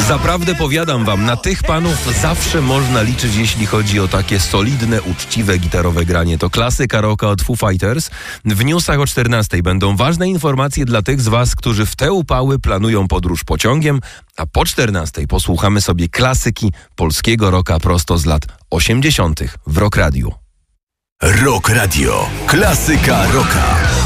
Zaprawdę powiadam wam, na tych panów zawsze można liczyć, jeśli chodzi o takie solidne, uczciwe gitarowe granie. To klasyka rocka od Foo Fighters. W newsach o 14 będą ważne informacje dla tych z was, którzy w te upały planują podróż pociągiem, a po 14 posłuchamy sobie klasyki polskiego rocka prosto z lat 80. w Rock Radio. Rock Radio. Klasyka rocka.